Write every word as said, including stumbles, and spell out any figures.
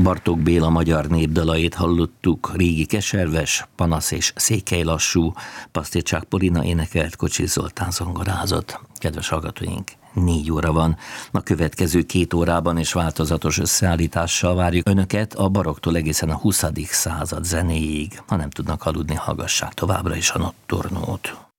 Bartók Béla magyar népdalait hallottuk, Régi Keserves, Panasz és Székely lassú, Pasztircsák Polina énekelt, Kocsis Zoltán zongorázott. Kedves hallgatóink, négy óra van. A következő két órában és változatos összeállítással várjuk Önöket a baroktól egészen a huszadik század zenéig. Ha nem tudnak aludni, hallgassák továbbra is a Notturtót.